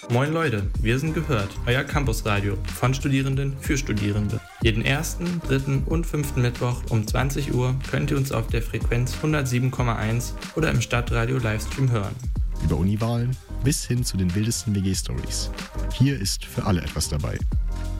Moin Leute, wir sind Gehört, euer Campusradio von Studierenden für Studierende. Jeden ersten, dritten und fünften Mittwoch um 20 Uhr könnt ihr uns auf der Frequenz 107,1 oder im Stadtradio Livestream hören. Über Uniwahlen bis hin zu den wildesten WG-Stories. Hier ist für alle etwas dabei.